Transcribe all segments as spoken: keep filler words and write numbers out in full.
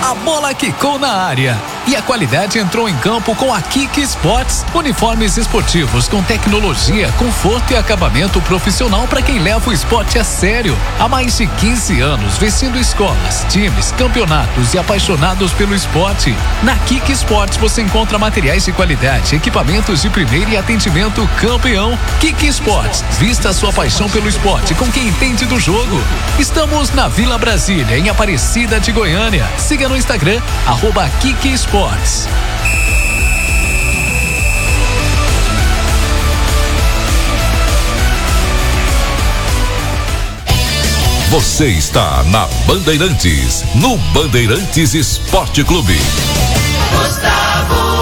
A bola quicou na área e a qualidade entrou em campo com a Kik Sports. Uniformes esportivos com tecnologia, conforto e acabamento profissional para quem leva o esporte a sério. Há mais de quinze anos vestindo escolas, times, campeonatos e apaixonados pelo esporte. Na Kik Sports você encontra materiais de qualidade, equipamentos de primeira e atendimento campeão. Kik Sports, vista a sua paixão pelo esporte com quem entende do jogo. Estamos na Vila Brasília, em Aparecida de Goiânia. Siga no Instagram, arroba Kik Sports. Você está na Bandeirantes, no Bandeirantes Esporte Clube. Gustavo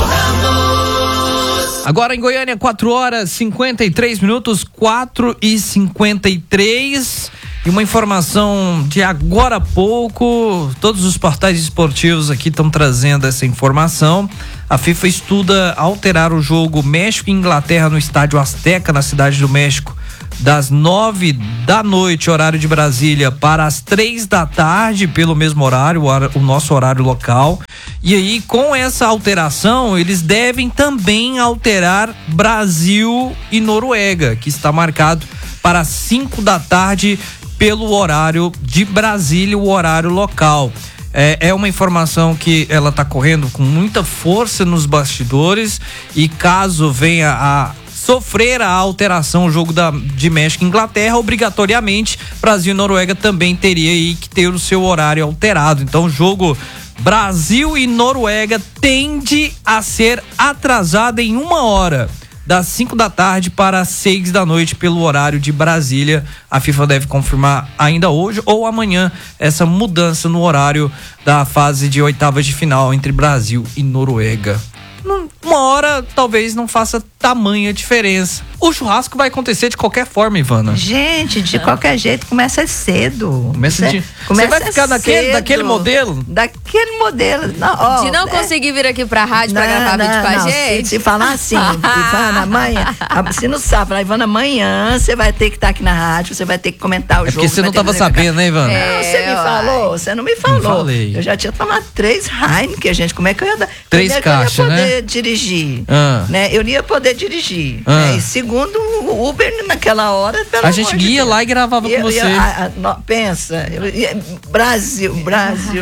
Ramos. Agora em Goiânia, quatro horas cinquenta e três minutos, quatro e cinquenta e três. E uma informação de agora há pouco, todos os portais esportivos aqui estão trazendo essa informação. A FIFA estuda alterar o jogo México e Inglaterra no Estádio Azteca, na Cidade do México, das nove da noite, horário de Brasília, para as três da tarde, pelo mesmo horário, o nosso horário local. E aí, com essa alteração, eles devem também alterar Brasil e Noruega, que está marcado para cinco da tarde, pelo horário de Brasília, o horário local. É, é uma informação que ela está correndo com muita força nos bastidores, e caso venha a sofrer a alteração o jogo da, de México e Inglaterra, obrigatoriamente Brasil e Noruega também teria aí que ter o seu horário alterado. Então o jogo Brasil e Noruega tende a ser atrasado em uma hora, das cinco da tarde para as seis da noite, pelo horário de Brasília. A FIFA deve confirmar ainda hoje ou amanhã essa mudança no horário da fase de oitavas de final entre Brasil e Noruega. Uma hora talvez não faça tamanha diferença. O churrasco vai acontecer de qualquer forma, Ivana. Gente, de é. qualquer jeito, começa cedo. Começa de... Você vai ficar daquele, daquele modelo? Daquele modelo. Não, ó, de não é... conseguir vir aqui pra rádio não, pra gravar não, vídeo com não, a gente? Se, se falar assim, Ivana, amanhã, se não sabe, falar, Ivana, amanhã você vai ter que estar aqui na rádio, você vai ter que comentar o é jogo. Porque você não tava sabendo, né, Ivana? É, você me falou, você não me falou. Não falei. Eu já tinha tomado três Heineken, gente, como é que eu ia dar? Três caixas, né? Eu ia poder dirigir, ah. né? Eu não ia poder dirigir. Ah. Né? E segundo, o Uber naquela hora, pelo a gente ia de lá e gravava eu, com você. Eu, a, a, no, pensa, eu, eu, Brasil, Brasil, Brasil,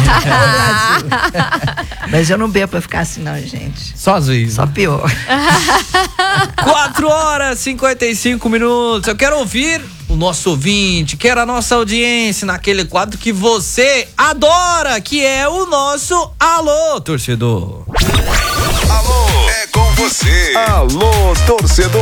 Brasil. Mas eu não bebo pra ficar assim, não, gente. Só às vezes. Só pior. quatro horas e cinquenta e cinco minutos. Eu quero ouvir o nosso ouvinte, quero a nossa audiência naquele quadro que você adora, que é o nosso Alô, Torcedor. Alô, é com você. Alô, torcedor.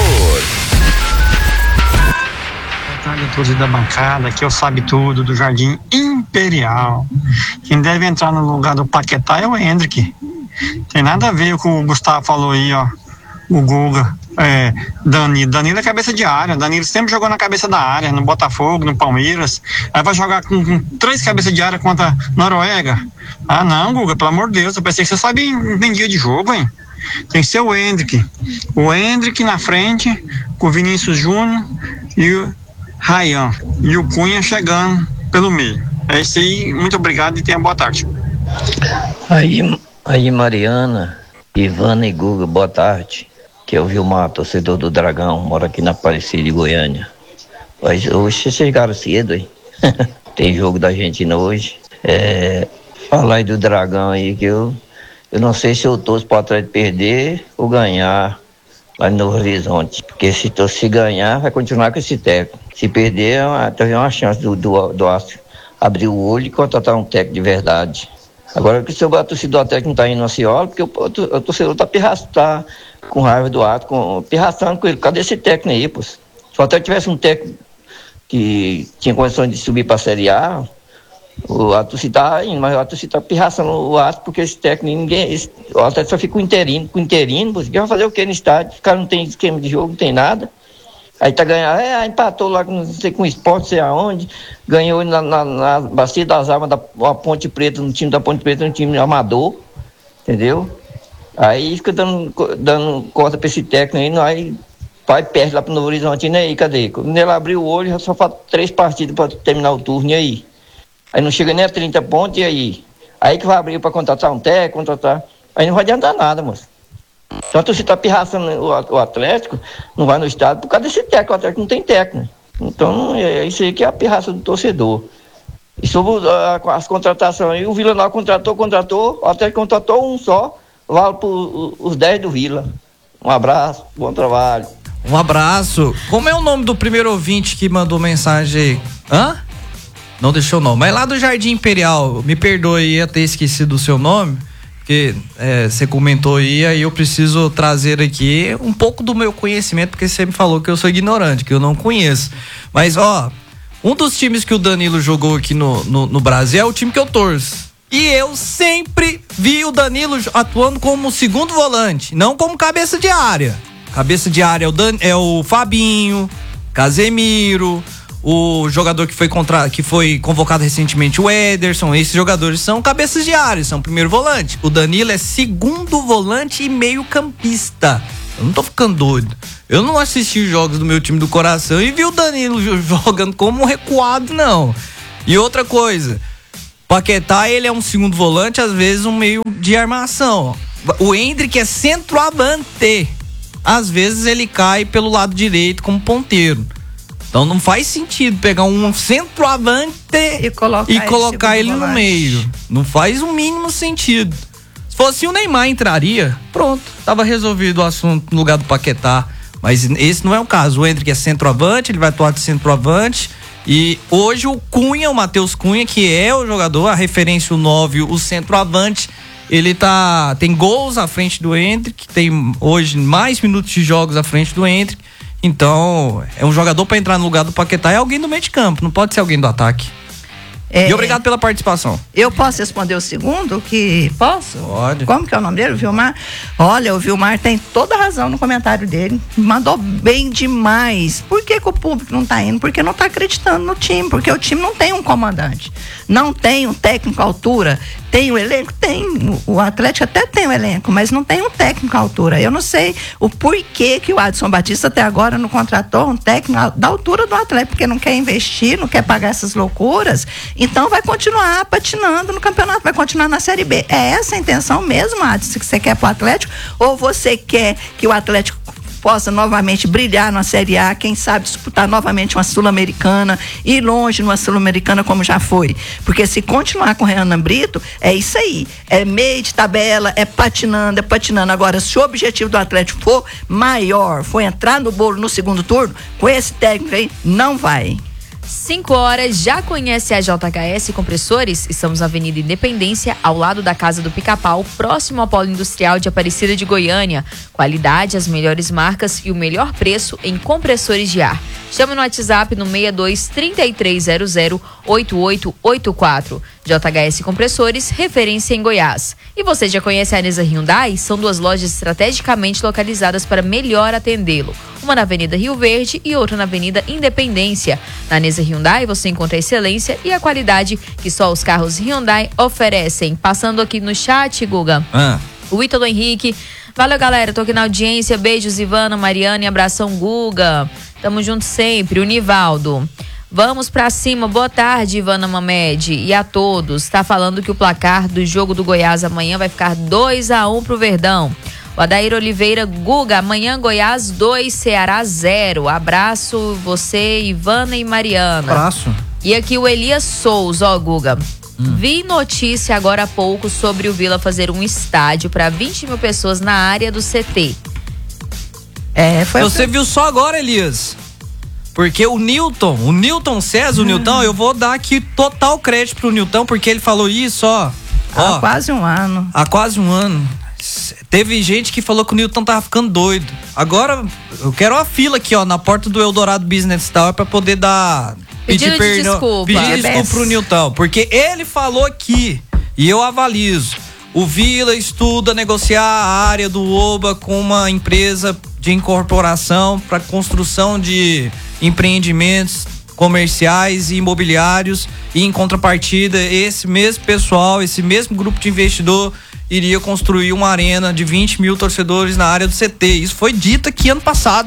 Boa tarde a todos da bancada, aqui é o Sabe Tudo do Jardim Imperial. Quem deve entrar no lugar do Paquetá é o Hendrick. Tem nada a ver com o que o Gustavo falou aí, ó. O Guga, é, Danilo. Danilo é cabeça de área. Danilo sempre jogou na cabeça da área, no Botafogo, no Palmeiras. Aí vai jogar com, com três cabeças de área contra a Noruega. Ah, não, Guga, pelo amor de Deus. Eu pensei que você sabia entendia de jogo, hein? Tem que ser o Hendrick. O Hendrick na frente, com o Vinícius Júnior e o Ryan. E o Cunha chegando pelo meio. É isso aí, muito obrigado e tenha boa tarde. Aí, aí Mariana, Ivana e Guga, boa tarde. Que é o Vilmar, torcedor do Dragão, mora aqui na Aparecida de Goiânia. Hoje, hoje vocês chegaram cedo, hein? Tem jogo da Argentina hoje. É, falar aí do Dragão aí, que eu, eu não sei se eu torço para trás de perder ou ganhar lá no Novo Horizonte. Porque se, se ganhar, vai continuar com esse técnico. Se perder, tem uma chance do, do, do Astro abrir o olho e contratar um técnico de verdade. Agora, que se o torcedor técnico não está indo no Ciola, porque o, o, o torcedor está pirrastando, com raiva do ato, com, pirrastando com ele. Cadê esse técnico aí, pô? Se o Atlético tivesse um técnico que tinha condições de subir para a Série A, o Atlético está indo, mas o Atlético está pirrastando o ato, porque esse técnico, ninguém, esse, o Atlético só fica com interino, com interino, pô, vai fazer o que no estádio? Os caras não tem esquema de jogo, não tem nada. Aí tá ganhando, é, empatou lá com, não sei, com o Sport, não sei aonde, ganhou na, na, na Bacia das Armas da Ponte Preta, no time da Ponte Preta, no time amador, entendeu? Aí fica dando, dando corda pra esse técnico aí, aí vai perto lá pro Novo Horizontino, aí, cadê? Quando ele abriu o olho, já só falta três partidas pra terminar o turno, e aí? Aí não chega nem a trinta pontos, e aí? Aí que vai abrir para contratar um técnico, contratar. Aí não vai adiantar nada, moço. Então você está pirraçando o Atlético, não vai no estádio por causa desse técnico. O Atlético não tem técnico. Não, é isso aí que é a pirraça do torcedor. E sobre uh, as contratações aí, o Vila Nova contratou, contratou, o Atlético contratou um só, vale para os dez do Vila. Um abraço, bom trabalho. Um abraço. Como é o nome do primeiro ouvinte que mandou mensagem aí? Hã? Não deixou não, mas lá do Jardim Imperial, me perdoe ia ter esquecido o seu nome, porque é, você comentou aí, aí eu preciso trazer aqui um pouco do meu conhecimento, porque você me falou que eu sou ignorante, que eu não conheço. Mas, ó, um dos times que o Danilo jogou aqui no, no, no Brasil é o time que eu torço. E eu sempre vi o Danilo atuando como segundo volante, não como cabeça de área. Cabeça de área é o, Dan, é o Fabinho, Casemiro, o jogador que foi, contra, que foi convocado recentemente, o Ederson. Esses jogadores são cabeças de área, são primeiro volante. O Danilo é segundo volante e meio campista. Eu não tô ficando doido. Eu não assisti os jogos do meu time do coração e vi o Danilo jogando como um recuado, não. E outra coisa, Paquetá, ele é um segundo volante, às vezes um meio de armação. O Endrick é centroavante. Às vezes ele cai pelo lado direito como ponteiro. Então não faz sentido pegar um centroavante e colocar, e colocar ele volante no meio. Não faz o mínimo sentido. Se fosse o Neymar entraria, pronto, tava resolvido o assunto no lugar do Paquetá. Mas esse não é o caso. O Endrick é centroavante, ele vai atuar de centroavante. E hoje o Cunha, o Matheus Cunha, que é o jogador, a referência, o nove, o centroavante, ele tá, tem gols à frente do Endrick, tem hoje mais minutos de jogos à frente do Endrick. Então, é um jogador para entrar no lugar do Paquetá, é alguém do meio de campo, não pode ser alguém do ataque. É, e obrigado pela participação. Eu posso responder o segundo? Que posso? Pode. Como que é o nome dele? O Vilmar? Olha, o Vilmar tem toda a razão no comentário dele. Mandou bem demais. Por que que o público não tá indo? Porque não tá acreditando no time. Porque o time não tem um comandante. Não tem um técnico à altura. Tem o elenco? Tem. O Atlético até tem o elenco, mas não tem um técnico à altura. Eu não sei o porquê que o Adson Batista até agora não contratou um técnico da altura do Atlético, porque não quer investir, não quer pagar essas loucuras. Então vai continuar patinando no campeonato, vai continuar na Série B. É essa a intenção mesmo, Adson, que você quer pro Atlético? Ou você quer que o Atlético possa novamente brilhar na Série A, quem sabe disputar novamente uma Sul-Americana, ir longe numa Sul-Americana como já foi? Porque se continuar com o Renan Brito, é isso aí, é meio de tabela, é patinando, é patinando. Agora, se o objetivo do Atlético for maior, for entrar no bolo no segundo turno, com esse técnico aí, não vai. cinco horas, já conhece a J H S Compressores? Estamos na Avenida Independência, ao lado da Casa do Pica-Pau, próximo ao Polo Industrial de Aparecida de Goiânia. Qualidade, as melhores marcas e o melhor preço em compressores de ar. Chama no WhatsApp no seis dois, três três zero zero, oito oito oito quatro. J H S Compressores, referência em Goiás. E você já conhece a Nesa Hyundai? São duas lojas estrategicamente localizadas para melhor atendê-lo. Uma na Avenida Rio Verde e outra na Avenida Independência. Na Nesa Hyundai você encontra a excelência e a qualidade que só os carros Hyundai oferecem. Passando aqui no chat, Guga. Ah. O Ítalo Henrique. Valeu, galera. Tô aqui na audiência. Beijos, Ivana, Mariana e abração, Guga. Tamo junto sempre. O Nivaldo. Vamos pra cima. Boa tarde, Ivana Mamed. E a todos. Tá falando que o placar do jogo do Goiás amanhã vai ficar dois a um pro Verdão. O Adair Oliveira, Guga, amanhã Goiás dois, Ceará zero. Abraço você, Ivana e Mariana. Abraço. E aqui o Elias Souza, ó, Guga. Hum. Vi notícia agora há pouco sobre o Vila fazer um estádio para vinte mil pessoas na área do C T. É, foi Você viu só agora, Elias? Porque o Newton, o Newton César, o hum. Newton, eu vou dar aqui total crédito pro Newton, porque ele falou isso, ó. Há ó, quase um ano. Há quase um ano. Teve gente que falou que o Newton tava ficando doido. Agora, eu quero uma fila aqui, ó, na porta do Eldorado Business Tower pra poder dar... Pedir Pedir de desculpa. Pedir desculpa pro Newton, porque ele falou aqui, e eu avalizo, o Vila estuda negociar a área do Oba com uma empresa de incorporação para construção de empreendimentos comerciais e imobiliários, e em contrapartida, esse mesmo pessoal, esse mesmo grupo de investidor iria construir uma arena de vinte mil torcedores na área do C T. Isso foi dito aqui ano passado.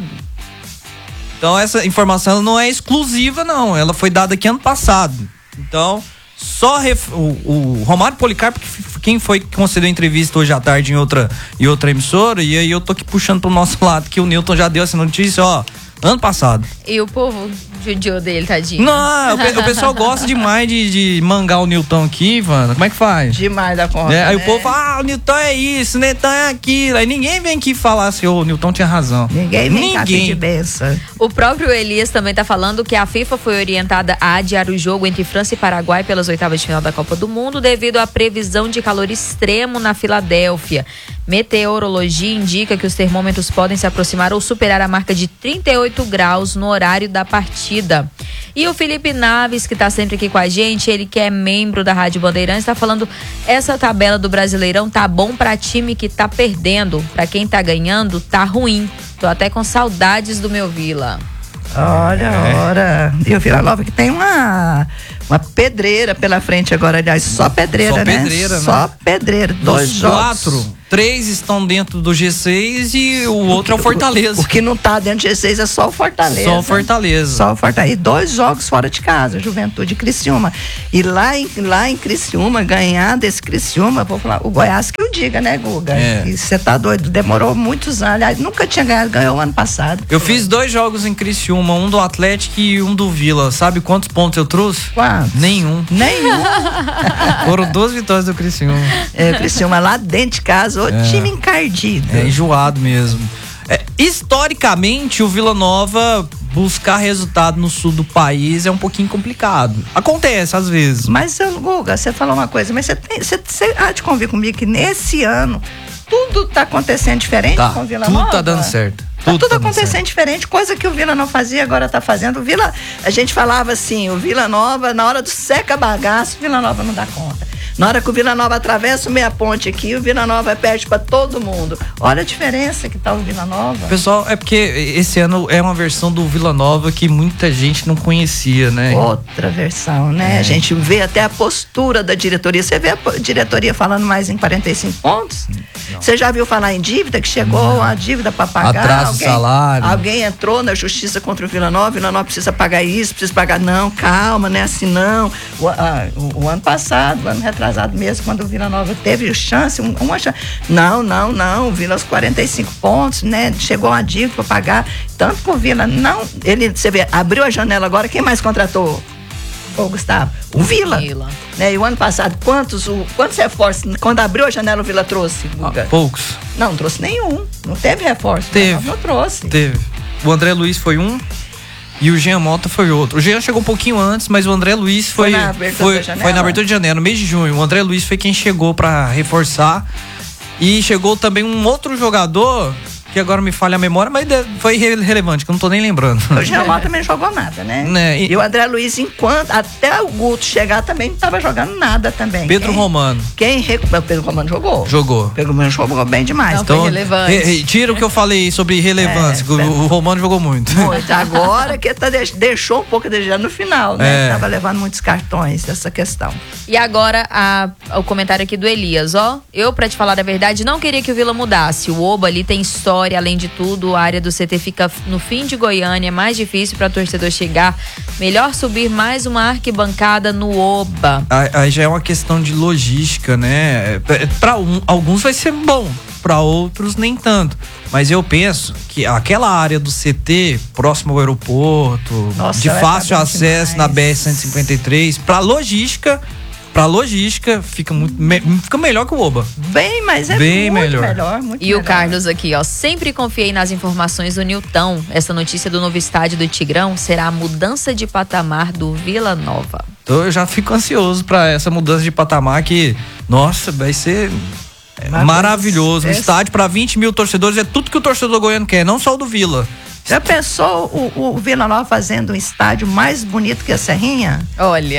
Então essa informação não é exclusiva, não. Ela foi dada aqui ano passado. Então, só ref, o, o Romário Policarpo, quem foi que concedeu entrevista hoje à tarde em outra, em outra emissora, e aí eu tô aqui puxando pro nosso lado, que o Newton já deu essa notícia, ó, ano passado. E o povo judiou dele, tadinho. Não, o, o pessoal gosta demais de, de mangar o Newton aqui, mano. Como é que faz? Demais da conta. É, aí né? o povo fala, ah, o Newton é isso, o Newton é aquilo. Aí ninguém vem aqui falar assim, ô, o Newton tinha razão. Ninguém vem cá Ninguém. pedir benção. O próprio Elias também tá falando que a FIFA foi orientada a adiar o jogo entre França e Paraguai pelas oitavas de final da Copa do Mundo devido à previsão de calor extremo na Filadélfia. Meteorologia indica que os termômetros podem se aproximar ou superar a marca de trinta e oito graus no horário da partida. E o Felipe Naves, que tá sempre aqui com a gente, ele que é membro da Rádio Bandeirantes, tá falando: essa tabela do Brasileirão tá bom pra time que tá perdendo, pra quem tá ganhando tá ruim. Tô até com saudades do meu Vila. Olha, É. ora. E o Vila Nova que tem uma, uma pedreira pela frente agora, aliás, só pedreira, Só né? pedreira, né? Só pedreira. Dois Dos jogos. quatro, três estão dentro do G seis e o outro é o Fortaleza. O que não tá dentro do G seis é só o Fortaleza. Só o Fortaleza. Só o Fortaleza. E dois jogos fora de casa, Juventude e Criciúma. E lá em, lá em Criciúma, ganhar desse Criciúma, vou falar, o Goiás que o diga, né, Guga? É. E você tá doido, demorou muitos anos. Aliás, nunca tinha ganhado, ganhou ano passado. Eu fiz dois jogos em Criciúma, um do Atlético e um do Vila. Sabe quantos pontos eu trouxe? Quantos? Nenhum. Nenhum. Foram duas vitórias do Criciúma. É, o Criciúma lá dentro de casa, o É. time encardido. É enjoado mesmo. É, historicamente, o Vila Nova buscar resultado no sul do país é um pouquinho complicado. Acontece às vezes. Mas, eu, Guga, você falou uma coisa, mas você, tem, você, você há de convir comigo que nesse ano tudo tá acontecendo diferente Tá, com o Vila tudo Nova? tá dando certo. Tá tudo, Tudo tá dando acontecendo certo. diferente, coisa que o Vila não fazia, agora tá fazendo. O Vila, a gente falava assim, o Vila Nova, na hora do seca bagaço, o Vila Nova não dá conta. Na hora que o Vila Nova atravessa o meia ponte aqui, o Vila Nova perde pra todo mundo. Olha a diferença que tá o Vila Nova. Pessoal, é porque esse ano é uma versão do Vila Nova que muita gente não conhecia, né? Outra versão, né? É. A gente vê até a postura da diretoria. Você vê a po- diretoria falando mais em quarenta e cinco pontos? Você já viu falar em dívida, que chegou a dívida para pagar? Atraso de salário. Alguém entrou na justiça contra o Vila Nova, o Vila Nova precisa pagar isso, precisa pagar. Não, calma, não é assim não. O, a- o- o ano passado, o ano retrasado mesmo, quando o Vila Nova teve chance, um- uma chance. Não, não, não, o Vila aos quarenta e cinco pontos, né? Chegou a dívida para pagar. Tanto que o Vila, não, ele, você vê, abriu a janela agora, quem mais contratou? Ô, Gustavo, o Vila. Vila. Né? E o ano passado, quantos, o, quantos reforços, quando abriu a janela, o Vila trouxe, Guga? Ah, poucos. Não, não trouxe nenhum. Não teve reforço. Teve. Não, não trouxe. Teve. O André Luiz foi um e o Jean Mota foi outro. O Jean chegou um pouquinho antes, mas o André Luiz foi Foi na abertura foi, da janela? foi na abertura de janeiro, no mês de junho. O André Luiz foi quem chegou pra reforçar. E chegou também um outro jogador que agora me falha a memória, mas de- foi irrelevante, que eu não tô nem lembrando. O Germão também não jogou nada, né? Né, e- E o André Luiz, enquanto até o Guto chegar, também não estava jogando nada também. Pedro Quem- Romano Quem recuperou? Pedro Romano jogou. jogou. Pedro Romano jogou bem demais. Não, foi relevante. re- re- tira o que eu falei sobre relevância, É, que o, o Romano jogou muito. Muito. Agora que tá, deix- deixou um pouco desejando no final, né? É. Tava levando muitos cartões dessa questão. E agora a- o comentário aqui do Elias, ó. Eu, pra te falar a verdade, não queria que o Vila mudasse. O Oba ali tem história, além de tudo, a área do C T fica no fim de Goiânia, é mais difícil pra torcedor chegar. Melhor subir mais uma arquibancada no Oba. Aí aí já é uma questão de logística, né? Para um, alguns vai ser bom, para outros nem tanto. Mas eu penso que aquela área do C T, próximo ao aeroporto, Nossa, de vai fácil tá bom acesso demais. na B R cento e cinquenta e três, para logística, para logística fica muito me- fica melhor que o Oba. Bem, mas é Bem muito melhor. melhor. muito E o melhor. Carlos aqui, ó. Sempre confiei nas informações do Nilton. Essa notícia do novo estádio do Tigrão será a mudança de patamar do Vila Nova. Então eu já fico ansioso para essa mudança de patamar que, nossa, vai ser é, Mas maravilhoso. Um esse- estádio para vinte mil torcedores é tudo que o torcedor goiano quer, não só o do Vila. Já pensou o, o Vila Nova fazendo um estádio mais bonito que a Serrinha? Olha.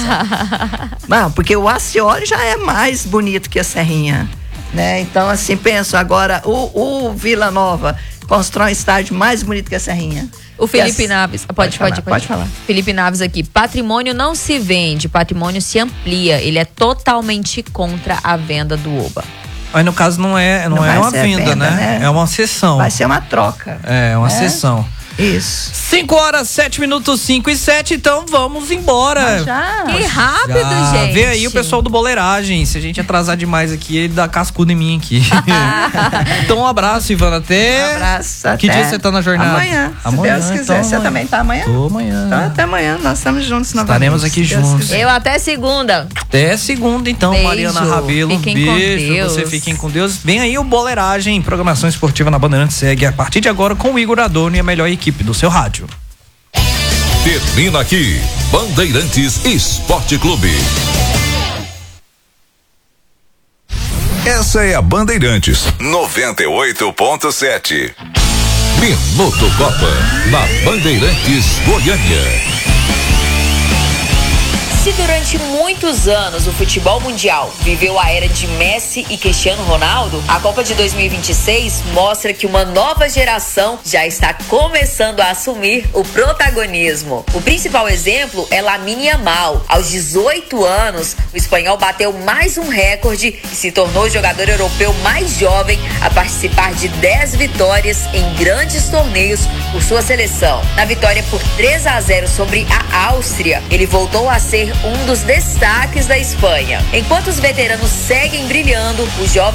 Pensa. Não, porque o Acioli já é mais bonito que a Serrinha, né? Então, assim, penso agora, o, o Vila Nova constrói um estádio mais bonito que a Serrinha. O Felipe Yes. Naves, pode, Pode pode, falar, pode, pode falar. Felipe Naves aqui. Patrimônio não se vende, patrimônio se amplia. Ele é totalmente contra a venda do Oba. Mas no caso não é, não Não é vai uma ser venda, venda, né? né? É uma cessão. Vai ser uma troca. É, uma né? sessão. Isso. cinco horas, sete minutos, cinco e sete, então vamos embora. Mas já. Que rápido, Já. gente. Vê aí o pessoal do Boleiragem. Se a gente atrasar demais aqui, ele dá cascudo em mim aqui. Então um abraço, Ivana. Até. Um abraço. Que até dia você tá na jornada? Amanhã. Se Amanhã, Deus quiser. então, Você amanhã. também tá amanhã? Tô amanhã. Então até amanhã. Nós estamos juntos novamente. Estaremos aqui se Deus juntos. quiser. Eu até segunda. Até segunda, então, Beijo. Mariana Rabelo. Um Fiquem com beijo pra Deus. você, fiquem com Deus. Vem aí o Boleiragem, programação esportiva na Bandeirantes segue a partir de agora com o Igor Adorno e a melhor equipe do seu rádio. Termina aqui, Bandeirantes Esporte Clube. Essa é a Bandeirantes noventa e oito ponto sete. Minuto Copa, na Bandeirantes Goiânia. Se durante muitos anos o futebol mundial viveu a era de Messi e Cristiano Ronaldo, a Copa de dois mil e vinte e seis mostra que uma nova geração já está começando a assumir o protagonismo. O principal exemplo é Lamine Yamal. Aos dezoito anos, o espanhol bateu mais um recorde e se tornou o jogador europeu mais jovem a participar de dez vitórias em grandes torneios por sua seleção. Na vitória por três a zero sobre a Áustria, ele voltou a ser um dos destaques da Espanha. Enquanto os veteranos seguem brilhando, os jovens